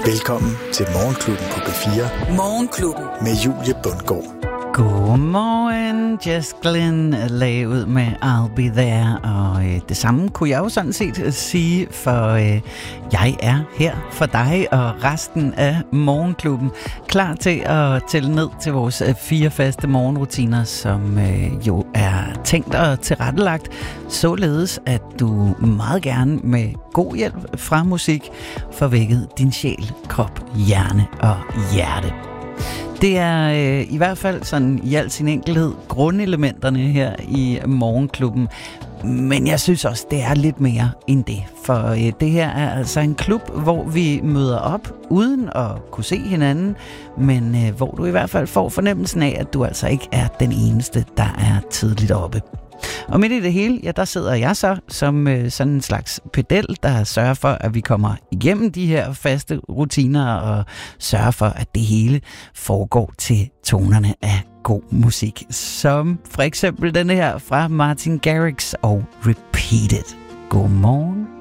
Velkommen til Morgenklubben på B4. Morgenklubben med Julie Bundgaard. Godmorgen, Jess Glynn lagde ud med I'll Be There, og det samme kunne jeg jo sådan set sige, for jeg er her for dig og resten af Morgenklubben, klar til at tælle ned til vores 4 faste morgenrutiner, som jo er tænkt og tilrettelagt, således at du meget gerne med god hjælp fra musik får vækket din sjæl, krop, hjerne og hjerte. Det er i hvert fald sådan i al sin enkelhed grundelementerne her i Morgenklubben. Men jeg synes også, det er lidt mere end det. For det her er altså en klub, hvor vi møder op uden at kunne se hinanden, men hvor du i hvert fald får fornemmelsen af, at du altså ikke er den eneste, der er tidligt oppe. Og midt i det hele, ja, der sidder jeg så som sådan en slags pedel, der sørger for, at vi kommer igennem de her faste rutiner og sørger for, at det hele foregår til tonerne af god musik. Som for eksempel denne her fra Martin Garrix og Repeat It. Godmorgen.